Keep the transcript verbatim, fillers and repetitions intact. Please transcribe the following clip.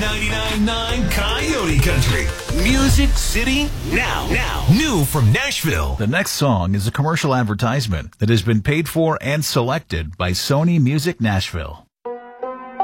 ninety-nine point nine Coyote Country. Music City Now. Now. New from Nashville. The next song is a commercial advertisement that has been paid for and selected by Sony Music Nashville.